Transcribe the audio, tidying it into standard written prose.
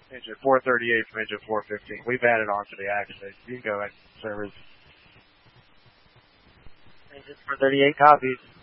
Engine 438 from engine 415. We've added on to the accident. You can go ahead, service. Engine 438 copies.